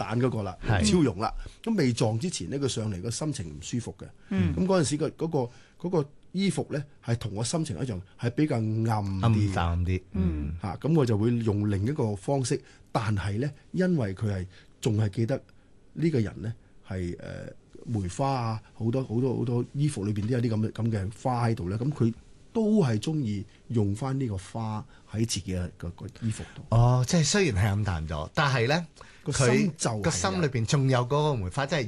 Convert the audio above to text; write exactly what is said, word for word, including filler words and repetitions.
散嗰個啦，超容啦。咁未撞之前呢，佢上嚟個心情唔舒服嘅。咁嗰陣時個嗰個嗰個衣服咧係同我心情一樣，係比較暗啲、 暗啲。 嗯嚇，咁我就會用另一個方式，但係咧因為佢係仲係記得呢個人咧係誒梅花啊，好多好多好多衣服裏邊都有啲咁嘅咁嘅花喺度咧，咁佢都係中意用翻呢個花喺自己嘅個個衣服度。 哦，即係雖然係暗淡咗，但係咧個心就個心裏邊仲有嗰個梅花，即係。